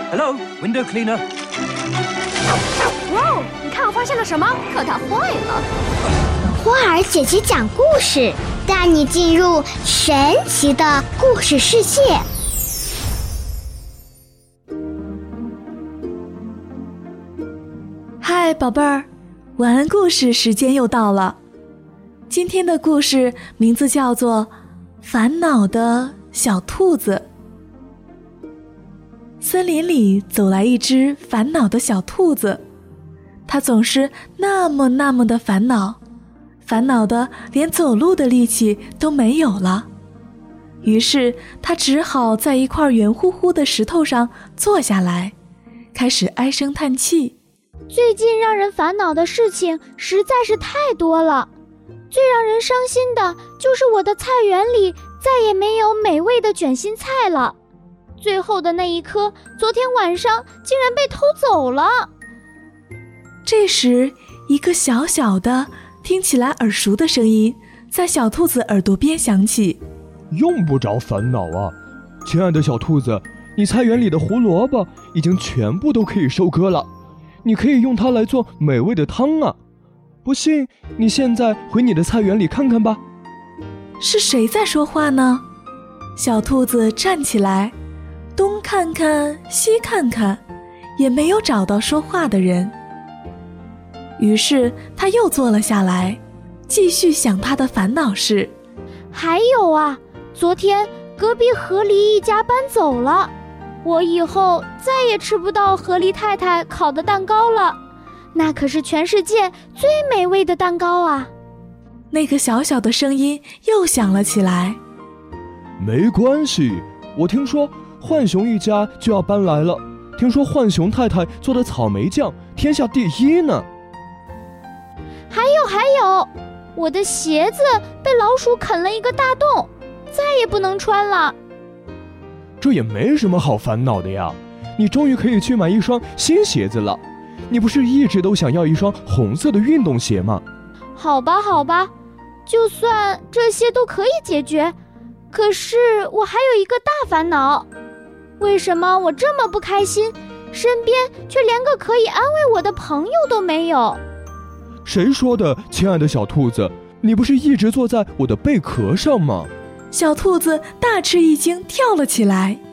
Hello, window cleaner. 哇，你看我发现了什么？可它坏了。 花儿姐姐讲故事，带你进入神奇的故事世界。 嗨，宝贝儿，晚安故事时间又到了。今天的故事名字叫做《烦恼的小兔子》。森林里走来一只烦恼的小兔子，它总是那么的烦恼，烦恼的连走路的力气都没有了。于是它只好在一块圆乎乎的石头上坐下来，开始唉声叹气。 最近让人烦恼的事情实在是太多了，最让人伤心的就是我的菜园里再也没有美味的卷心菜了。最后的那一颗，昨天晚上竟然被偷走了。 这时，一个小小的、听起来耳熟的声音在小兔子耳朵边响起：“ 用不着烦恼啊，亲爱的小兔子，你菜园里的胡萝卜已经全部都可以收割了，你可以用它来做美味的汤啊！不信，你现在回你的菜园里看看吧。” 是谁在说话呢？小兔子站起来，东看看西看看，也没有找到说话的人。于是他又坐了下来，继续想他的烦恼事。 还有啊，昨天隔壁河狸一家搬走了，我以后再也吃不到河狸太太烤的蛋糕了，那可是全世界最美味的蛋糕啊！ 那个小小的声音又响了起来。 没关系，我听说浣熊一家就要搬来了，听说浣熊太太做的草莓酱天下第一呢。 还有，我的鞋子被老鼠啃了一个大洞，再也不能穿了。 这也没什么好烦恼的呀，你终于可以去买一双新鞋子了。你不是一直都想要一双红色的运动鞋吗？ 好吧，就算这些都可以解决，可是我还有一个大烦恼，为什么我这么不开心，身边却连个可以安慰我的朋友都没有？ 谁说的，亲爱的小兔子，你不是一直坐在我的贝壳上吗？ 小兔子大吃一惊，跳了起来。